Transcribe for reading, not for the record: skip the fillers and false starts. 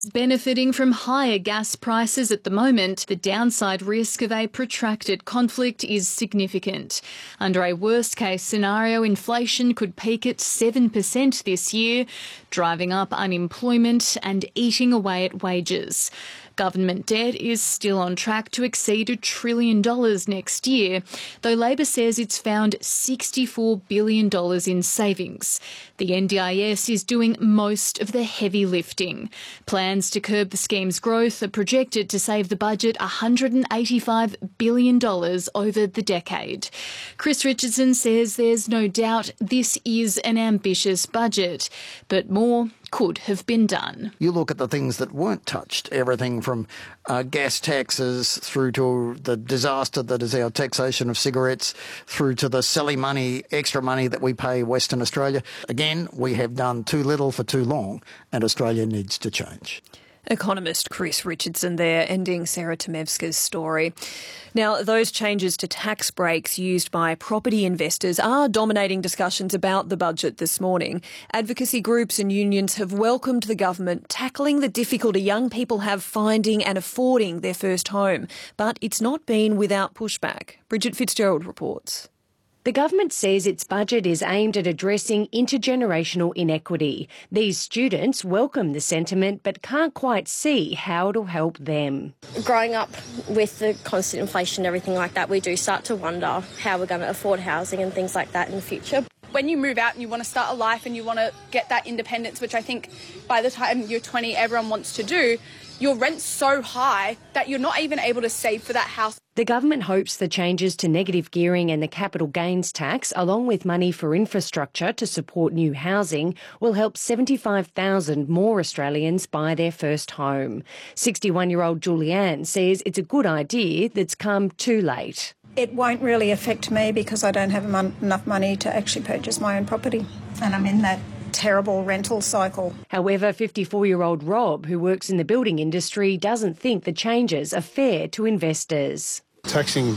Benefiting from higher gas prices at the moment, the downside risk of a protracted conflict is significant. Under a worst-case scenario, inflation could peak at 7% this year, driving up unemployment and eating away at wages. Government debt is still on track to exceed $1 trillion next year, though Labor says it's found $64 billion in savings. The NDIS is doing most of the heavy lifting. Plans to curb the scheme's growth are projected to save the budget $185 billion over the decade. Chris Richardson says there's no doubt this is an ambitious budget, but more could have been done. You look at the things that weren't touched, everything from gas taxes through to the disaster that is our taxation of cigarettes, through to the silly money, extra money that we pay Western Australia. Again, we have done too little for too long, and Australia needs to change. Economist Chris Richardson there, ending Sarah Tomevska's story. Now, those changes to tax breaks used by property investors are dominating discussions about the budget this morning. Advocacy groups and unions have welcomed the government tackling the difficulty young people have finding and affording their first home. But it's not been without pushback. Bridget Fitzgerald reports. The government says its budget is aimed at addressing intergenerational inequity. These students welcome the sentiment but can't quite see how it'll help them. Growing up with the constant inflation and everything like that, we do start to wonder how we're going to afford housing and things like that in the future. When you move out and you want to start a life and you want to get that independence, which I think by the time you're 20 everyone wants to do, your rent's so high that you're not even able to save for that house. The government hopes the changes to negative gearing and the capital gains tax, along with money for infrastructure to support new housing, will help 75,000 more Australians buy their first home. 61-year-old Julianne says it's a good idea that's come too late. It won't really affect me because I don't have enough money to actually purchase my own property, and I'm in that terrible rental cycle. However, 54-year-old Rob, who works in the building industry, doesn't think the changes are fair to investors. Taxing